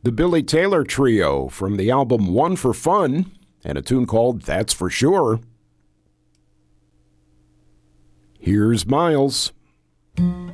The Billy Taylor Trio from the album One for Fun, and a tune called That's For Sure. Here's Miles.